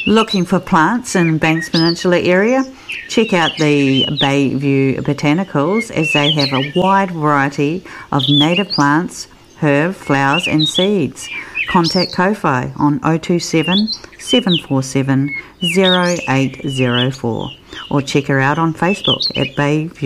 Looking for plants in Banks Peninsula area? Check out the Bayview Botanicals, as they have a wide variety of native plants, herb, flowers and seeds. Contact Ko-Fi on 027 747 0804 or check her out on Facebook at Bayview